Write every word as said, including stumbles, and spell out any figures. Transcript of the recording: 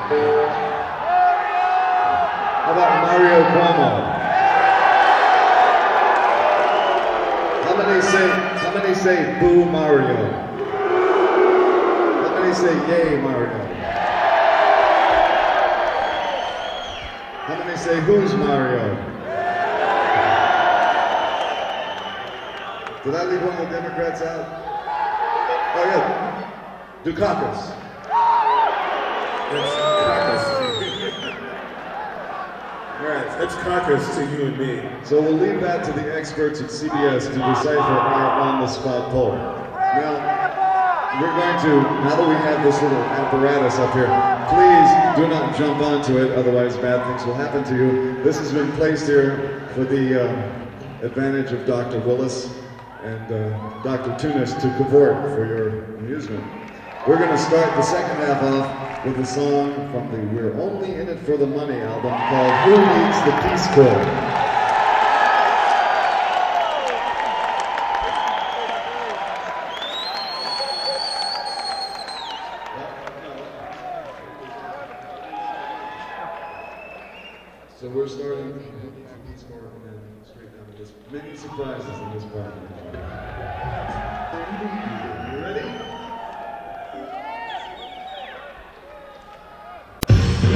How about Mario Cuomo? How many say, how many say boo Mario? How many say yay Mario? How many say who's Mario? Did I leave one of the Democrats out? Oh yeah, Dukakis. It's caucus. Right, it's caucus to you and me. So we'll leave that to the experts at C B S to decipher our on-the-spot poll. Now, we're going to, now that we have this little apparatus up here, please do not jump onto it, otherwise bad things will happen to you. This has been placed here for the uh, advantage of Doctor Willis and uh, Doctor Tunis to cavort for your amusement. We're going to start the second half off with a song from the We're Only In It For The Money album called Who Needs the Peace Corps? So we're starting with the Peace Corps and then straight down to this. Many surprises in this part.